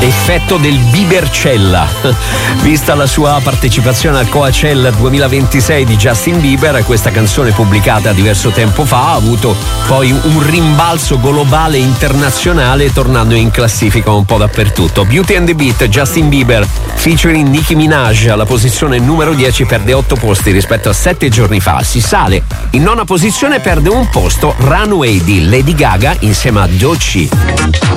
Effetto del Biebercella. Vista la sua partecipazione al Coachella 2026 di Justin Bieber, questa canzone pubblicata diverso tempo fa ha avuto poi un rimbalzo globale internazionale, tornando in classifica un po' dappertutto. Beauty and the Beat, Justin Bieber featuring Nicki Minaj alla posizione numero 10, perde 8 posti rispetto a 7 giorni fa. Si sale in nona posizione, perde un posto Runway di Lady Gaga insieme a Doechii.